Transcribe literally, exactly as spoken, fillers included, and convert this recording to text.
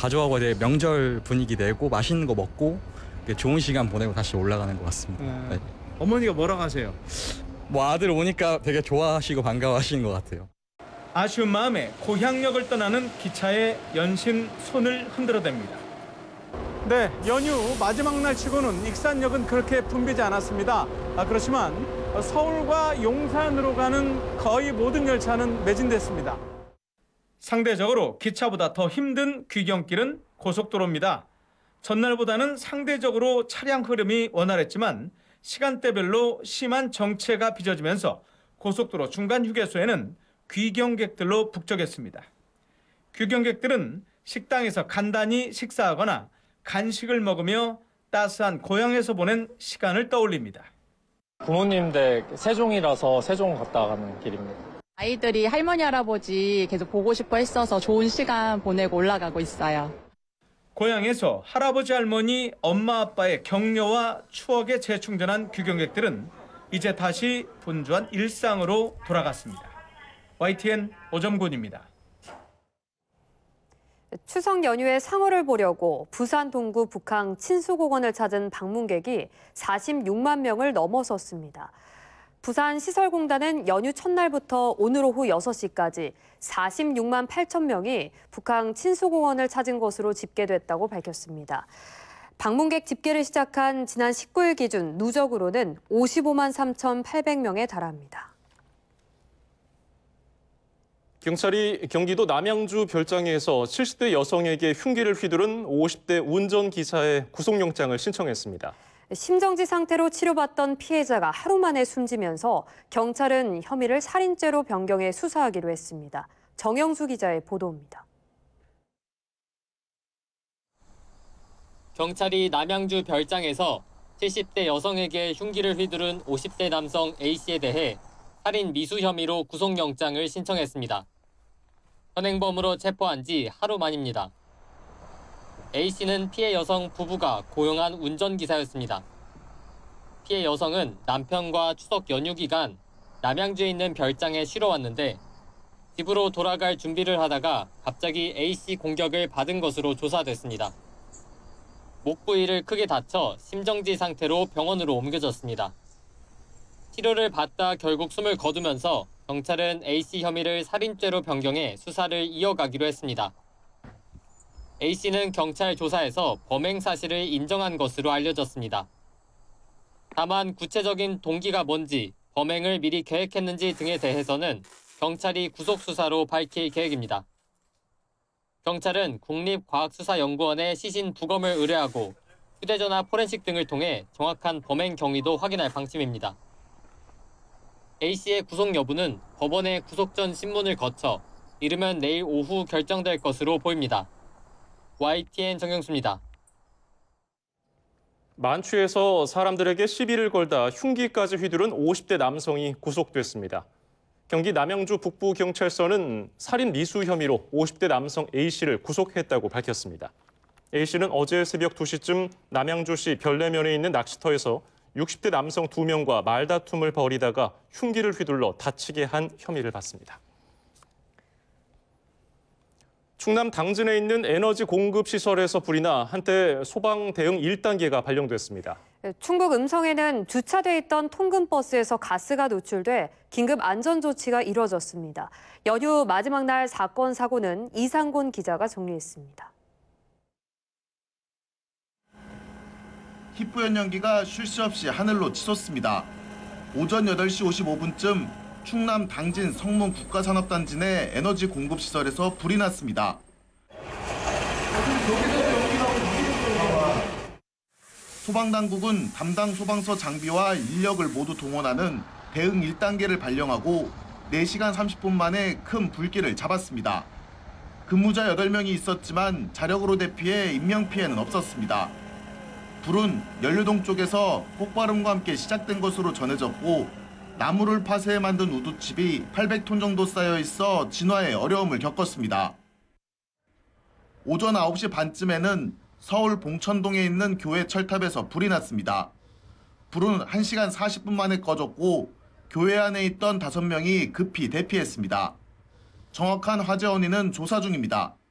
가족하고 이제 명절 분위기 내고 맛있는 거 먹고 좋은 시간 보내고 다시 올라가는 것 같습니다. 네. 네. 어머니가 뭐라고 하세요? 뭐 아들 오니까 되게 좋아하시고 반가워하시는 것 같아요. 아쉬운 마음에 고향역을 떠나는 기차의 연신 손을 흔들어댑니다. 네, 연휴 마지막 날 치고는 익산역은 그렇게 붐비지 않았습니다. 아, 그렇지만 서울과 용산으로 가는 거의 모든 열차는 매진됐습니다. 상대적으로 기차보다 더 힘든 귀경길은 고속도로입니다. 전날보다는 상대적으로 차량 흐름이 원활했지만 시간대별로 심한 정체가 빚어지면서 고속도로 중간 휴게소에는 귀경객들로 북적였습니다. 귀경객들은 식당에서 간단히 식사하거나 간식을 먹으며 따스한 고향에서 보낸 시간을 떠올립니다. 부모님 댁 세종이라서 세종 갔다 가는 길입니다. 아이들이 할머니, 할아버지 계속 보고 싶어 했어서 좋은 시간 보내고 올라가고 있어요. 고향에서 할아버지, 할머니, 엄마, 아빠의 격려와 추억에 재충전한 귀경객들은 이제 다시 분주한 일상으로 돌아갔습니다. 와이티엔 오점군입니다. 추석 연휴에 상어를 보려고 부산 동구 북항 친수공원을 찾은 방문객이 사십육만 명을 넘어섰습니다. 부산시설공단은 연휴 첫날부터 오늘 오후 여섯 시까지 사십육만 팔천 명이 북항 친수공원을 찾은 것으로 집계됐다고 밝혔습니다. 방문객 집계를 시작한 지난 십구 일 기준 누적으로는 오십오만 삼천팔백 명에 달합니다. 경찰이 경기도 남양주 별장에서 칠십 대 여성에게 흉기를 휘두른 오십 대 운전기사의 구속영장을 신청했습니다. 심정지 상태로 치료받던 피해자가 하루 만에 숨지면서 경찰은 혐의를 살인죄로 변경해 수사하기로 했습니다. 정영수 기자의 보도입니다. 경찰이 남양주 별장에서 칠십 대 여성에게 흉기를 휘두른 오십 대 남성 A씨에 대해 살인 미수 혐의로 구속영장을 신청했습니다. 현행범으로 체포한 지 하루 만입니다. A씨는 피해 여성 부부가 고용한 운전기사였습니다. 피해 여성은 남편과 추석 연휴 기간 남양주에 있는 별장에 쉬러 왔는데 집으로 돌아갈 준비를 하다가 갑자기 A씨 공격을 받은 것으로 조사됐습니다. 목 부위를 크게 다쳐 심정지 상태로 병원으로 옮겨졌습니다. 치료를 받다 결국 숨을 거두면서 경찰은 A씨 혐의를 살인죄로 변경해 수사를 이어가기로 했습니다. A씨는 경찰 조사에서 범행 사실을 인정한 것으로 알려졌습니다. 다만 구체적인 동기가 뭔지, 범행을 미리 계획했는지 등에 대해서는 경찰이 구속수사로 밝힐 계획입니다. 경찰은 국립과학수사연구원에 시신 부검을 의뢰하고 휴대전화 포렌식 등을 통해 정확한 범행 경위도 확인할 방침입니다. A씨의 구속 여부는 법원의 구속 전 신문을 거쳐 이르면 내일 오후 결정될 것으로 보입니다. 와이티엔 정영수입니다. 만취해서 사람들에게 시비를 걸다 흉기까지 휘두른 오십 대 남성이 구속됐습니다. 경기 남양주 북부경찰서는 살인 미수 혐의로 오십 대 남성 A씨를 구속했다고 밝혔습니다. A씨는 어제 새벽 두 시쯤 남양주시 별내면에 있는 낚시터에서 육십 대 남성 두 명과 말다툼을 벌이다가 흉기를 휘둘러 다치게 한 혐의를 받습니다. 충남 당진에 있는 에너지 공급 시설에서 불이 나 한때 소방 대응 일 단계가 발령됐습니다. 충북 음성에는 주차돼 있던 통근버스에서 가스가 노출돼 긴급 안전조치가 이뤄졌습니다. 연휴 마지막 날 사건 사고는 이상곤 기자가 정리했습니다. 희뿌연 연기가 쉴 새 없이 하늘로 치솟습니다. 오전 여덟 시 오십오 분쯤 충남 당진 성문 국가산업단지 내 에너지 공급시설에서 불이 났습니다. 소방당국은 담당 소방서 장비와 인력을 모두 동원하는 대응 일 단계를 발령하고 네 시간 삼십 분 만에 큰 불길을 잡았습니다. 근무자 여덟 명이 있었지만 자력으로 대피해 인명피해는 없었습니다. 불은 연료동 쪽에서 폭발음과 함께 시작된 것으로 전해졌고 나무를 파쇄해 만든 우두칩이 팔백 톤 정도 쌓여 있어 진화에 어려움을 겪었습니다. 오전 아홉 시 반쯤에는 서울 봉천동에 있는 교회 철탑에서 불이 났습니다. 불은 한 시간 사십 분 만에 꺼졌고 교회 안에 있던 다섯 명이 급히 대피했습니다. 정확한 화재 원인은 조사 중입니다.